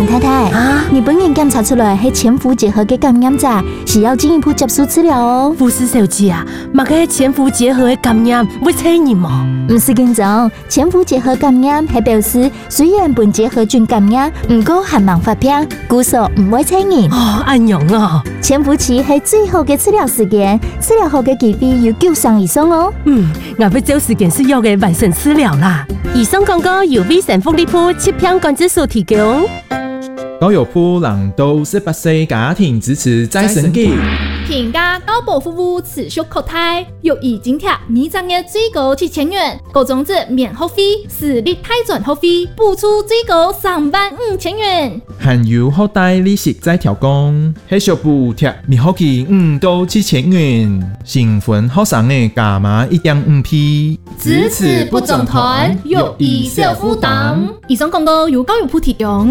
太太啊，你本人检查出来是潜伏结核的感染者，是要进一步接受治疗哦。 护士小姐啊，嘛个潜伏结核的感染会传染吗？ 不是紧张，潜伏结核感染是表示虽然本结核菌感染，不过还蛮发病，故说唔会传染。 哦，安样啊！ 潜伏期是最好的治疗时间，治疗后的几率有90%以上哦。 我要找时间需要的完成治疗啦。以上广告由威神福利铺7片管制所提供。 高友铺让都18岁家庭支持再生机。 平价高保服务持续扩大，有已津贴每张月最高7000元，各种子免学费，私立泰转学费补助最高35000元。 含有后代利息再调降，系小补贴免学期5到7000元，新婚学生的加码1.5%， 支持不总团，有以小负担。以上广告由高友铺提供。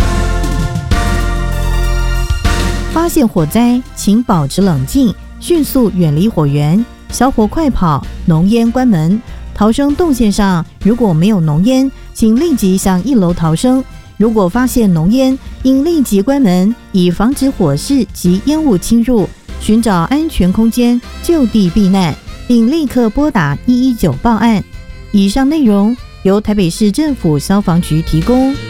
发现火灾，请保持冷静，迅速远离火源，小火快跑，浓烟关门。逃生动线上如果没有浓烟，请立即向1楼逃生。如果发现浓烟，应立即关门，以防止火势及烟雾侵入，寻找安全空间就地避难，并立刻拨打119报案。以上内容由台北市政府消防局提供。